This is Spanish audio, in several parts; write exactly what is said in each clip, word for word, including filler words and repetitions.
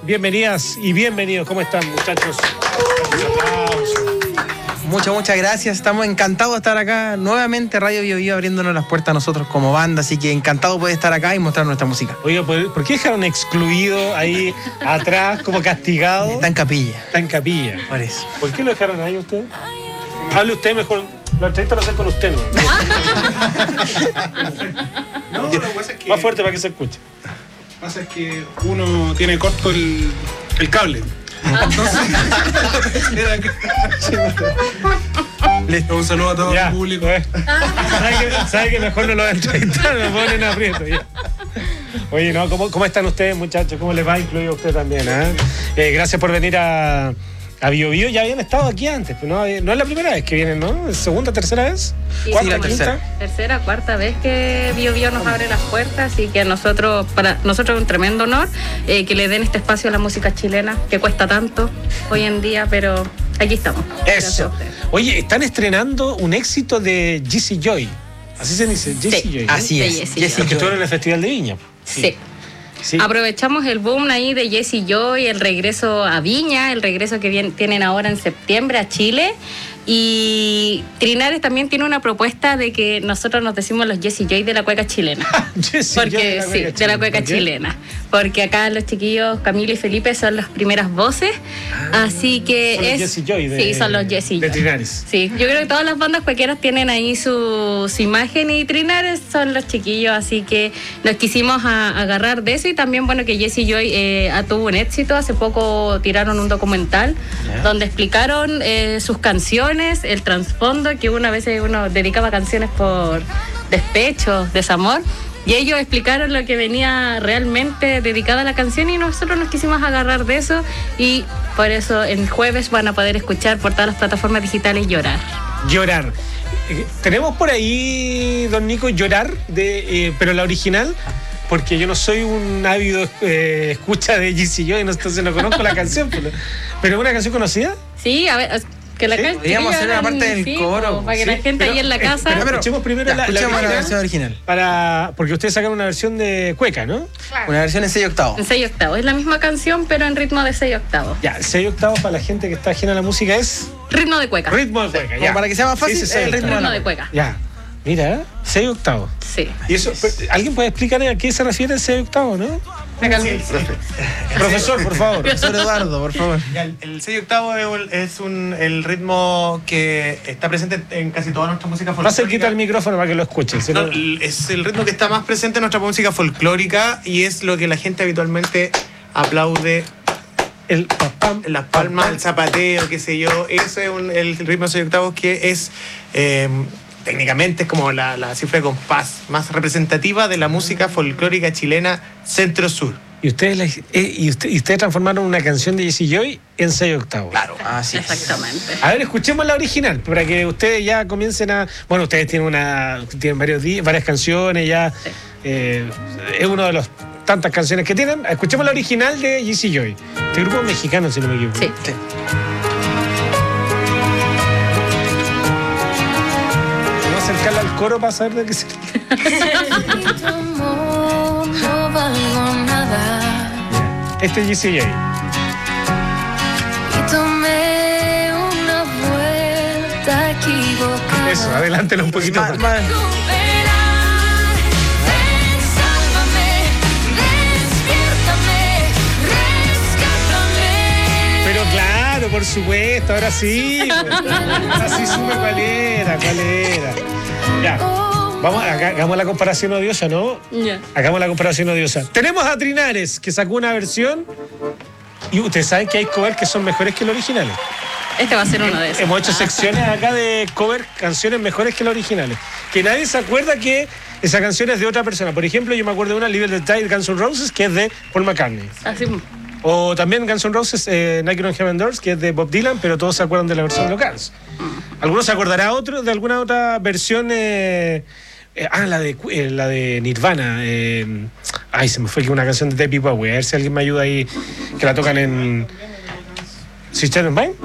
bienvenidas y bienvenidos. ¿Cómo están, muchachos? Muchas, muchas gracias. Estamos encantados de estar acá nuevamente. Radio Bio Bio abriéndonos las puertas a nosotros como banda. Así que encantado de estar acá y mostrar nuestra música. Oiga, ¿por qué dejaron excluido ahí atrás, como castigado? Está en capilla. Está en capilla. Por eso. ¿Por qué lo dejaron ahí usted? Hable usted mejor. La entrevista lo hacer con usted, ¿no? No, lo que pasa es que... Más fuerte para que se escuche. Lo que pasa es que uno tiene corto el, el cable. Entonces, un saludo a todo ya, el público. Eh. ¿Sabe, que, ¿Sabe que mejor no lo entrevistar? Me ponen aprieto. Ya. Oye, ¿no? ¿Cómo, ¿Cómo están ustedes, muchachos? ¿Cómo les va? Incluido usted también. ¿eh? Eh, gracias por venir a... A Bio Bio. Ya habían estado aquí antes, pero no, no es la primera vez que vienen, ¿no? ¿Es segunda, tercera vez? Sí, ¿Cuarta, sí, la quinta? tercera. Tercera, cuarta vez que Bio Bio nos abre las puertas, y que a nosotros, para nosotros es un tremendo honor eh, que le den este espacio a la música chilena, que cuesta tanto hoy en día, pero aquí estamos. Gracias a Eso. ustedes. Oye, están estrenando un éxito de Jessie Joy. Así se dice, Jessie Sí. Joy. ¿no? Así De es. Jessie Jessie Los que Joy. estuvieron en el Festival de Viña. Sí. Sí. Aprovechamos el boom ahí de Jessie Joy, el regreso a Viña, el regreso que viene, tienen ahora en septiembre a Chile. Y Trinares también tiene una propuesta de que nosotros nos decimos los Jessie Joy de la cueca chilena. Jessie Joy Porque sí, cueca de la cueca ¿Por qué? chilena. Porque acá los chiquillos Camilo y Felipe son las primeras voces. Ah, así que son los es. Jessie Joy de- sí, son los Jessie de Joy. Trinares. Sí, yo creo que todas las bandas cualquiera tienen ahí su, su imagen, y Trinares son los chiquillos, así que nos quisimos a- agarrar de eso. Y también, bueno, que Jessie Joy eh, ah, tuvo un éxito. Hace poco tiraron un documental Ya. donde explicaron eh, sus canciones, el trasfondo, que una vez uno dedicaba canciones por despecho, desamor. Y ellos explicaron lo que venía realmente dedicada a la canción, y nosotros nos quisimos agarrar de eso, y por eso el jueves van a poder escuchar por todas las plataformas digitales Llorar. Llorar. Eh, Tenemos por ahí, don Nico, Llorar, de, eh, pero la original, porque yo no soy un ávido eh, escucha de Jessie Joy, entonces no conozco la canción. Pero, ¿pero es una canción conocida? Sí, a ver, que la Sí, canción. podríamos hacer una parte del coro, para que Sí, la gente pero, ahí en la eh, casa. pero escuchemos primero Ya, la, la escuchamos la original, versión original. para, porque ustedes sacan una versión de cueca, ¿no? Una versión en seis octavos. En seis octavos. Es la misma canción, pero en ritmo de seis octavos. Ya, seis octavos para la gente que está ajena a la música es Ritmo de cueca. ritmo de cueca. Como Ya. para que sea más fácil, Sí, sí, el seis ritmo octavos. Ritmo de cueca. Ya, mira, ¿eh? seis octavos. Sí. ¿Y eso, pero, ¿alguien puede explicar a qué se refiere el seis octavos, no? Profesor, por favor. Profesor Eduardo, por favor. Ya, El, el seis octavo es, un- es un, el ritmo que está presente en casi toda nuestra música Más folclórica. cerquita el micrófono para que lo escuchen. si No, no- el- es el ritmo que está más presente en nuestra música folclórica, y es lo que la gente habitualmente aplaude, el pam, pam, las palmas, el zapateo, qué sé yo. Ese es un- el ritmo seis octavos que es eh, técnicamente es como la, la cifra de compás más representativa de la música folclórica chilena centro-sur. Y ustedes, la- eh, y, usted- y ustedes transformaron una canción de Jessie Joy en seis octavos. Claro. Así es. Exactamente. A ver, escuchemos la original para que ustedes ya comiencen a. Bueno, ustedes tienen una, tienen varios días, varias canciones ya. eh, es uno de los tantas canciones que tienen. Escuchemos la original de Jessie Joy. Este grupo es mexicano, si no me equivoco. Sí. Sí. Vamos a acercarla al coro para saber de qué se Tu amor, no valgo nada. Este es Jessie Joy. Y tomé una vuelta equivocada. Eso, adelántelo un poquito Más- más. más- Recuperar, ven, sálvame, despiértame, rescátame. Pero claro, por supuesto, ahora sí. Ahora sí supe cuál era, cuál era. Ya. Vamos, acá, hagamos la comparación odiosa, ¿no? Ya. Hagamos la comparación odiosa. Tenemos a Trinares, que sacó una versión. Y ustedes saben que hay covers que son mejores que los originales. Este va a ser uno de esos. Hemos hecho secciones acá de cover, canciones mejores que las originales. Que nadie se acuerda que esa canción es de otra persona. Por ejemplo, yo me acuerdo de una, Live the Tide, Guns N' Roses, que es de Paul McCartney. Así. O también Guns N' Roses, eh, Naked on Heaven Doors, que es de Bob Dylan, pero todos se acuerdan de la versión de los Guns. ¿Algunos se acordará otro de alguna otra versión? Eh, eh, ah, la de, eh, la de Nirvana. Eh, ay, se me fue que una canción de David Bowie. A ver si alguien me ayuda ahí, que la tocan en... ¿Sister in Mind?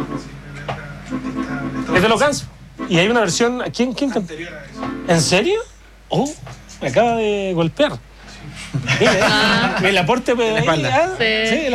Es de los Guns. Y hay una versión... ¿Quién, quién canta? ¿En serio? Oh, me acaba de golpear. Mira, el aporte... En la espalda. Ah, Sí. sí,